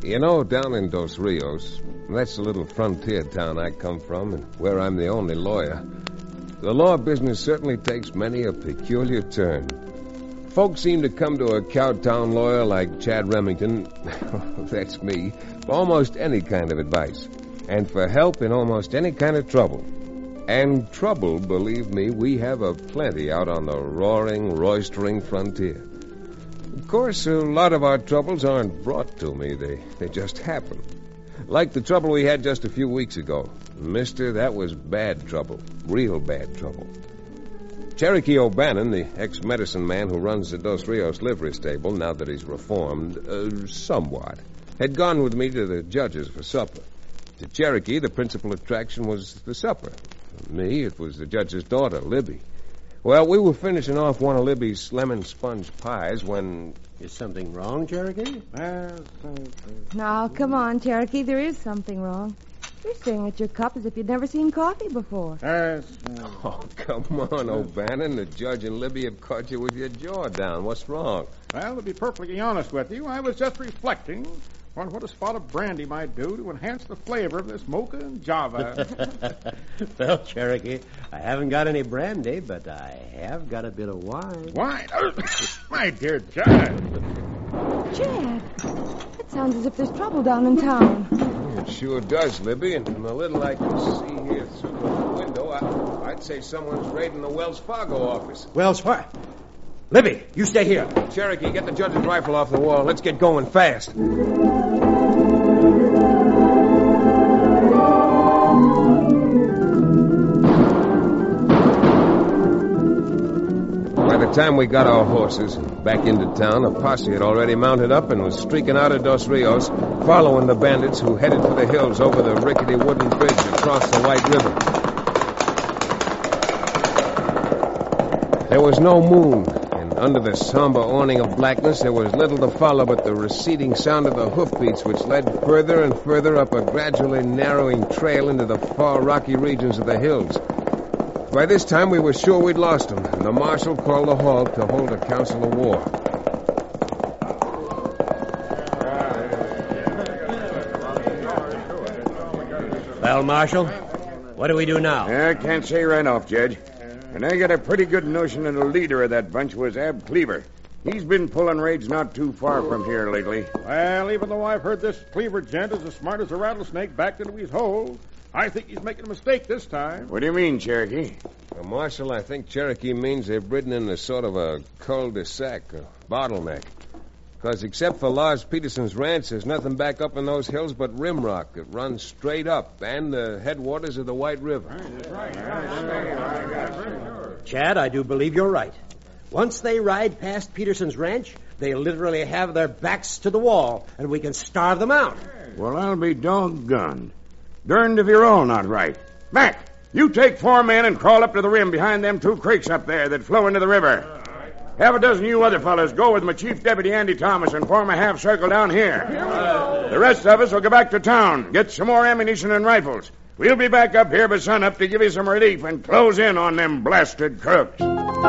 You know, down in Dos Rios, that's the little frontier town I come from and where I'm the only lawyer, the law business certainly takes many a peculiar turn. Folks seem to come to a Cowtown lawyer like Chad Remington, that's me, for almost any kind of advice, and for help in almost any kind of trouble. And trouble, believe me, we have a plenty out on the roaring, roistering frontier. Of course, a lot of our troubles aren't brought to me. They just happen. Like the trouble we had just a few weeks ago. Mister, that was bad trouble. Real bad trouble. Cherokee O'Bannon, the ex-medicine man who runs the Dos Rios livery stable, now that he's reformed, somewhat, had gone with me to the judge's for supper. To Cherokee, the principal attraction was the supper. For me, it was the judge's daughter, Libby. Well, we were finishing off one of Libby's lemon sponge pies when... Is something wrong, Cherokee? Now, come on, Cherokee. There is something wrong. You're staring at your cup as if you'd never seen coffee before. Oh, come on, O'Bannon. The judge and Libby have caught you with your jaw down. What's wrong? Well, to be perfectly honest with you, I was just reflecting on what a spot of brandy might do to enhance the flavor of this mocha and java. Well, Cherokee, I haven't got any brandy, but I have got a bit of wine. Wine? My dear Chad. Chad, it sounds as if there's trouble down in town. It sure does, Libby, and from the little I can see here through the window, I'd say someone's raiding the Wells Fargo office. Wells Fargo? Libby, you stay here. Cherokee, get the judge's rifle off the wall. Let's get going fast. By the time we got our horses back into town, a posse had already mounted up and was streaking out of Dos Rios, following the bandits who headed for the hills over the rickety wooden bridge across the White River. There was no moon, and under the somber awning of blackness, there was little to follow but the receding sound of the hoofbeats, which led further and further up a gradually narrowing trail into the far rocky regions of the hills. By this time, we were sure we'd lost them, and the marshal called a halt to hold a council of war. Well, Marshal, what do we do now? I can't say right off, Judge. And I got a pretty good notion that the leader of that bunch was Ab Cleaver. He's been pulling raids not too far from here lately. Well, even though I've heard this Cleaver gent is as smart as a rattlesnake backed into his hole, I think he's making a mistake this time. What do you mean, Cherokee? Well, Marshal, I think Cherokee means they're ridden in a sort of a cul-de-sac, a bottleneck. Because except for Lars Peterson's ranch, there's nothing back up in those hills but rimrock that runs straight up, and the headwaters of the White River. Chad, I do believe you're right. Once they ride past Peterson's ranch, they literally have their backs to the wall, and we can starve them out. Well, I'll be doggone. Derned if you're all not right. Mac, you take 4 men and crawl up to the rim behind them 2 creeks up there that flow into the river. Half a dozen of you other fellas go with my chief deputy, Andy Thomas, and form a half circle down here. The rest of us will go back to town, get some more ammunition and rifles. We'll be back up here by sunup to give you some relief and close in on them blasted crooks.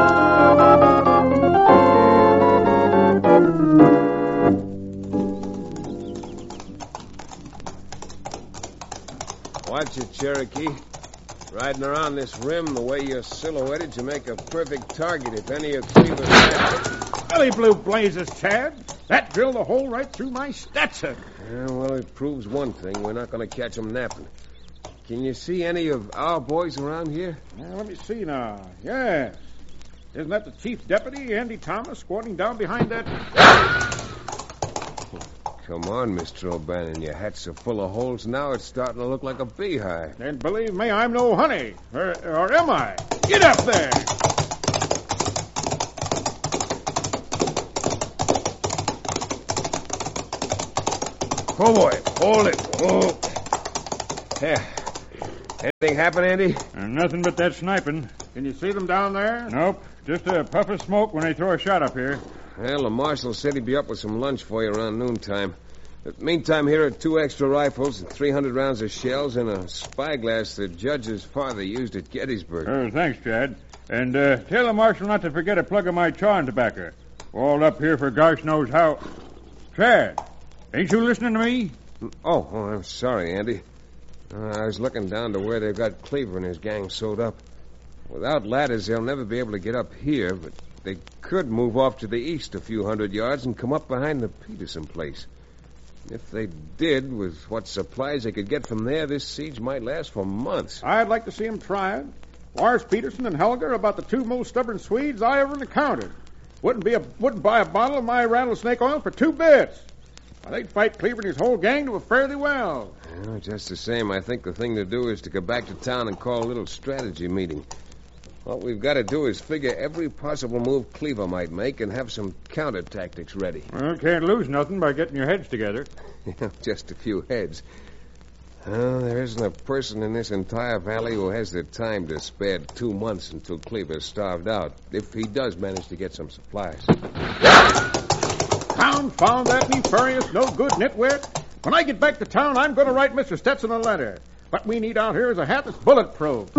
Watch it, Cherokee. Riding around this rim the way you're silhouetted, you make a perfect target if any of Cleveland's men. Belly blue blazes, Chad. That drilled a hole right through my Stetson. Yeah, well, it proves one thing. We're not going to catch them napping. Can you see any of our boys around here? Now, let me see now. Yes. Isn't that the chief deputy, Andy Thomas, squatting down behind that... Come on, Mr. O'Bannon. Your hat's so full of holes now, it's starting to look like a beehive. And believe me, I'm no honey. Or am I? Get up there! Oh, boy. Hold it. Oh. Yeah. Anything happen, Andy? Nothing but that sniping. Can you see them down there? Nope. Just a puff of smoke when they throw a shot up here. Well, the marshal said he'd be up with some lunch for you around noontime. But meantime, here are 2 extra rifles, 300 rounds of shells, and a spyglass the judge's father used at Gettysburg. Oh, thanks, Chad. And tell the marshal not to forget a plug of my chawing tobacco. All up here for gosh knows how... Chad, Ain't you listening to me? Oh, I'm sorry, Andy. I was looking down to where they've got Cleaver and his gang sewed up. Without ladders, they'll never be able to get up here, but they could move off to the east a few hundred yards and come up behind the Peterson place. If they did, with what supplies they could get from there, this siege might last for months. I'd like to see him try it. Lars Peterson and Helga are about the two most stubborn Swedes I ever encountered. Wouldn't buy a bottle of my rattlesnake oil for 2 bits. Now, they'd fight Cleaver and his whole gang to a fairly well. Well, just the same, I think the thing to do is to go back to town and call a little strategy meeting. What we've got to do is figure every possible move Cleaver might make and have some counter tactics ready. Well, can't lose nothing by getting your heads together. Just a few heads. There isn't a person in this entire valley who has the time to spare 2 months until Cleaver's starved out, if he does manage to get some supplies. Confound that nefarious, no-good nitwit. When I get back to town, I'm going to write Mr. Stetson a letter. What we need out here is a hat that's bulletproof.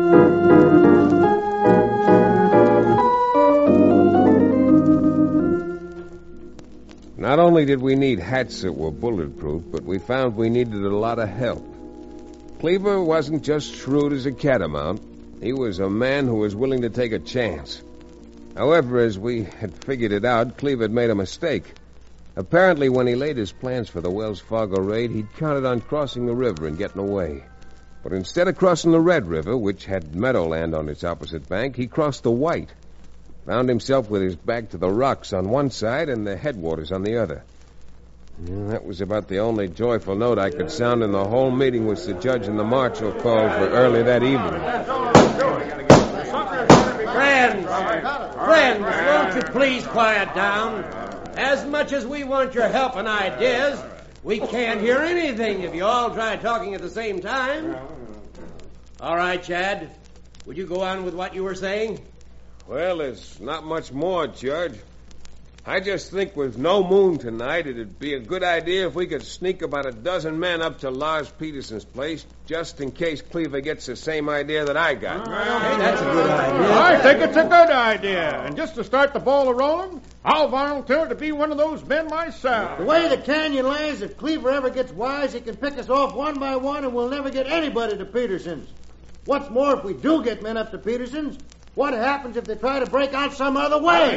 Not only did we need hats that were bulletproof, but we found we needed a lot of help. Cleaver wasn't just shrewd as a catamount. He was a man who was willing to take a chance. However, as we had figured it out, Cleaver had made a mistake. Apparently, when he laid his plans for the Wells Fargo raid, he'd counted on crossing the river and getting away. But instead of crossing the Red River, which had meadowland on its opposite bank, he crossed the White. Found himself with his back to the rocks on one side and the headwaters on the other. That was about the only joyful note I could sound in the whole meeting which the judge and the marshal called for early that evening. Friends, won't you please quiet down? As much as we want your help and ideas, we can't hear anything if you all try talking at the same time. All right, Chad, would you go on with what you were saying? Well, there's not much more, Judge. I just think with no moon tonight, it'd be a good idea if we could sneak about a dozen men up to Lars Peterson's place, just in case Cleaver gets the same idea that I got. Hey, that's a good idea. I think it's a good idea. And just to start the ball rolling, I'll volunteer to be one of those men myself. The way the canyon lays, if Cleaver ever gets wise, he can pick us off one by one, and we'll never get anybody to Peterson's. What's more, if we do get men up to Peterson's, what happens if they try to break out some other way?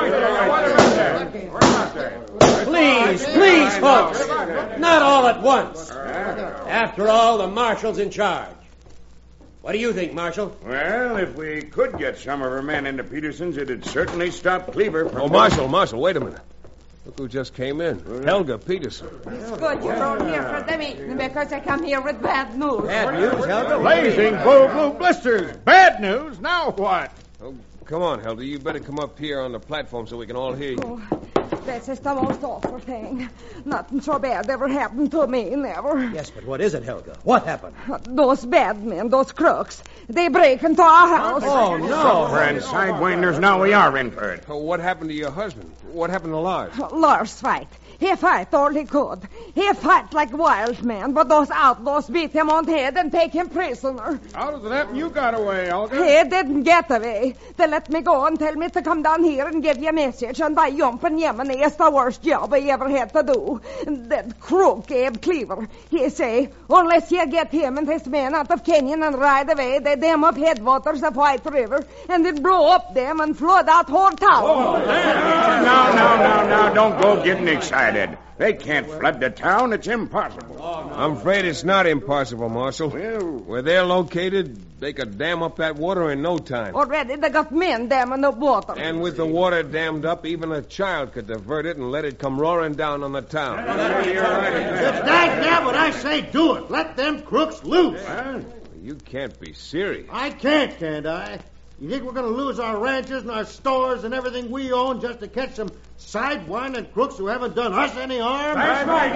Please, folks. Not all at once. After all, the marshal's in charge. What do you think, Marshal? Well, if we could get some of our men into Peterson's, it'd certainly stop Cleaver from... Oh, Marshal, wait a minute. Look who just came in. Helga Peterson. It's good you brought here for the meeting because I come here with bad news. Bad news, Helga? Blazing bull blue blisters. Bad news. Now what? Oh, come on, Helga. You better come up here on the platform so we can all hear you. Oh, this is the most awful thing. Nothing so bad ever happened to me, never. Yes, but what is it, Helga? What happened? Those bad men, those crooks, they break into our house. Oh, no. Friends, sidewinders, now we are in for it. Oh, what happened to your husband? What happened to Lars? Lars fight. He fight all he could. He fight like wild man, but those outlaws beat him on the head and take him prisoner. How does it happen you got away, Helga? He didn't get away. They let me go and tell me to come down here and give you a message, and by jumping Yemeni is the worst job I ever had to do. That crook, Abe Cleaver, he say, unless you get him and his men out of Canyon and ride away, they dam up headwaters of White River, and it blow up them and flood out whole town. Oh, now, don't go getting excited. They can't flood the town. It's impossible. I'm afraid it's not impossible, Marshal. Well, where they're located, they could dam up that water in no time. Already they got men damming up water. And with the water dammed up, even a child could divert it and let it come roaring down on the town. If that's what I say, do it. Let them crooks loose. You can't be serious. I can't I? You think we're going to lose our ranches and our stores and everything we own just to catch some sidewinding crooks who haven't done us any harm? That's right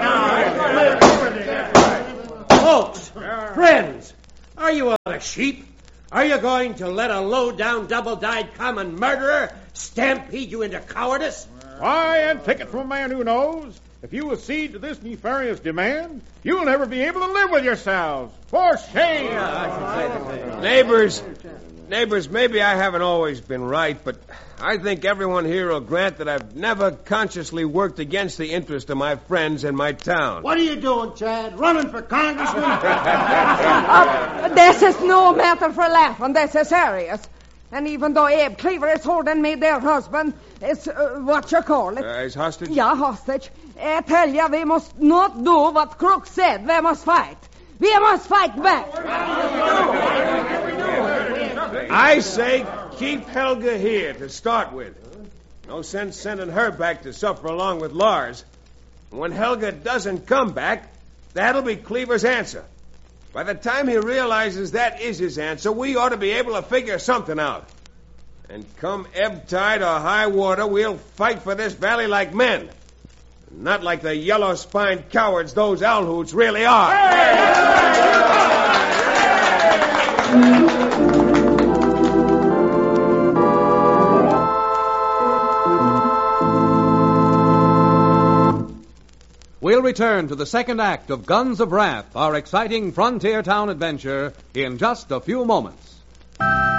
now. Folks, friends, are you out of sheep? Are you going to let a low-down, double-dyed common murderer stampede you into cowardice? Why, and take it from a man who knows. If you accede to this nefarious demand, you'll never be able to live with yourselves. For shame! Neighbors, Neighbors, maybe I haven't always been right, but I think everyone here will grant that I've never consciously worked against the interest of my friends in my town. What are you doing, Chad? Running for congressman? This is no matter for laughing. This is serious. And even though Abe Cleaver is holding me their husband, it's what you call it. Is hostage? Yeah, hostage. I tell you, we must not do what Crook said. We must fight. We must fight back. I say keep Helga here to start with. No sense sending her back to suffer along with Lars. When Helga doesn't come back, that'll be Cleaver's answer. By the time he realizes that is his answer, we ought to be able to figure something out. And come ebb tide or high water, we'll fight for this valley like men. Not like the yellow-spined cowards those Alhoots really are. We'll return to the second act of Guns of Wrath, our exciting frontier town adventure, in just a few moments.